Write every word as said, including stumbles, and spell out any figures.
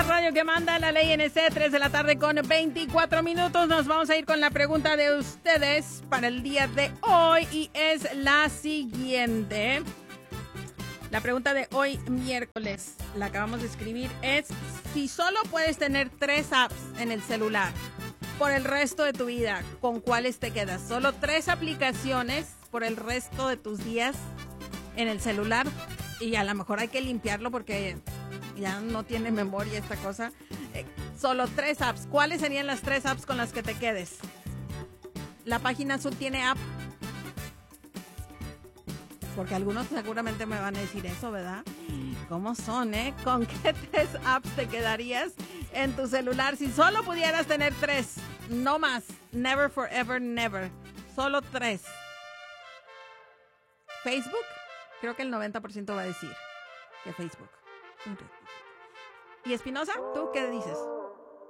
radio que manda la ley N C, tres de la tarde con veinticuatro minutos. Nos vamos a ir con la pregunta de ustedes para el día de hoy y es la siguiente. La pregunta de hoy, miércoles, la acabamos de escribir, es si solo puedes tener tres apps en el celular por el resto de tu vida, ¿con cuáles te quedas? Solo tres aplicaciones por el resto de tus días en el celular y a lo mejor hay que limpiarlo porque ya no tiene memoria esta cosa. Eh, solo tres apps. ¿Cuáles serían las tres apps con las que te quedes? La página azul tiene app. Porque algunos seguramente me van a decir eso, ¿verdad? ¿Cómo son, eh? ¿Con qué tres apps te quedarías en tu celular si solo pudieras tener tres? No más. Never, forever, never. Solo tres. Facebook. Creo que el noventa por ciento va a decir que Facebook. ¿Y Espinosa? ¿Tú qué dices?